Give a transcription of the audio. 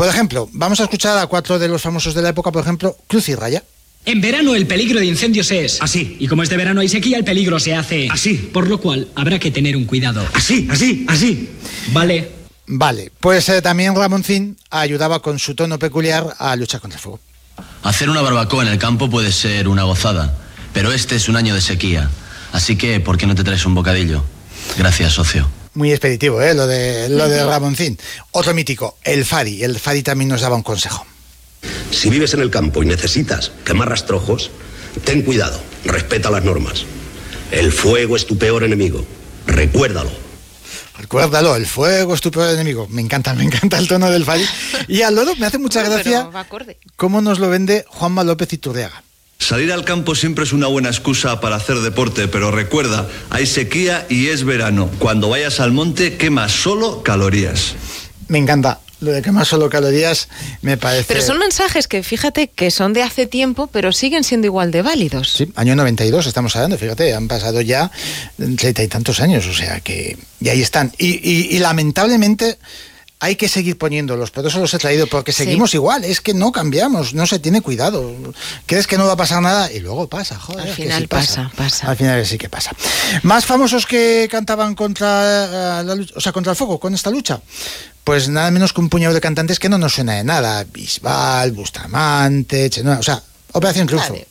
Por ejemplo, vamos a escuchar a 4 de los famosos de la época, por ejemplo, Cruz y Raya. En verano el peligro de incendios es así. Y como este verano hay sequía, el peligro se hace así. Por lo cual habrá que tener un cuidado. Así. Vale, pues también Ramoncín ayudaba con su tono peculiar a luchar contra el fuego. Hacer una barbacoa en el campo puede ser una gozada, pero este es un año de sequía, así que ¿por qué no te traes un bocadillo? Gracias, socio. Muy expeditivo, lo de Ramoncín. Otro mítico, el Fadi. El Fadi también nos daba un consejo. Si vives en el campo y necesitas quemar rastrojos, ten cuidado, respeta las normas. El fuego es tu peor enemigo, recuérdalo. Recuérdalo, el fuego es tu peor enemigo. Me encanta el tono del Fadi. Y al loro me hace mucha gracia cómo nos lo vende Juanma López Iturriaga. Salir al campo siempre es una buena excusa para hacer deporte, pero recuerda, hay sequía y es verano. Cuando vayas al monte, quemas solo calorías. Me encanta. Lo de quemar solo calorías me parece... Pero son mensajes que, fíjate, que son de hace tiempo, pero siguen siendo igual de válidos. Sí, año 92 estamos hablando, fíjate, han pasado ya 30 y tantos años, o sea que... Y ahí están. Y lamentablemente hay que seguir poniéndolos, por eso los he traído, porque seguimos igual, es que no cambiamos, no se tiene cuidado. Crees que no va a pasar nada y luego pasa, joder. Al final sí pasa. Al final sí que pasa. Más famosos que cantaban contra contra el fuego, con esta lucha. Pues nada menos que un puñado de cantantes que no nos suena de nada. Bisbal, Bustamante, Chenoa, Operación Triunfo.